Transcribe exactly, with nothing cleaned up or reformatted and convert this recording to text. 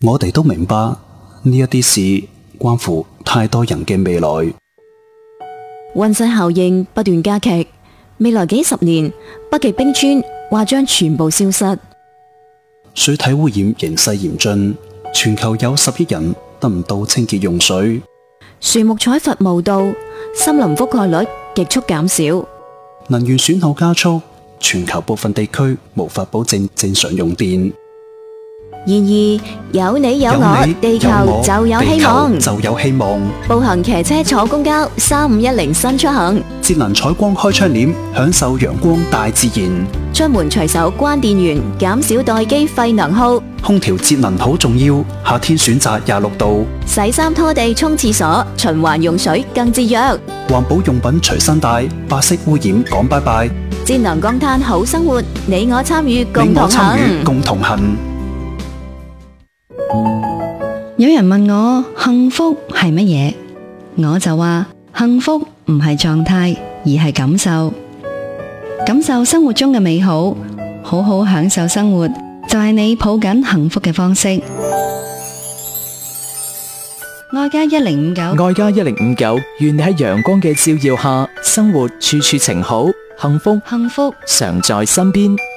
我哋都明白呢一啲事關乎太多人嘅未來。 溫室效應不斷加劇，未來幾十年北極冰川或將全部消失。 水體污染形勢嚴峻，全球有十億人得唔到清潔用水。 樹木採伐無度，森林覆蓋率極速減少。 能源損耗加速，全球部分地區無法保證正常用電。 然而有你有我，地球就有希望。 就有希望。 步行、騎車、坐公交，三五一零新出行。 節能採光開窗簾，享受陽光大自然。 出門隨手關電源，減少待機廢能耗。 空調節能好重要，夏天選擇廿六度。 洗衫拖地沖廁所，循環用水更節約。 環保用品隨身帶，白色污染講拜拜。 節能降碳好生活，你我參與共同行。 你我參與共同行。 有人問我幸福係乜嘢，我就話幸福唔係狀態，而係感受。感受生活中嘅美好，好好享受生活，就係你抱緊幸福嘅方式。愛家一零五九， 愛家一零五九，願你喺陽光嘅照耀下，生活處處晴好，幸福幸福常在身邊。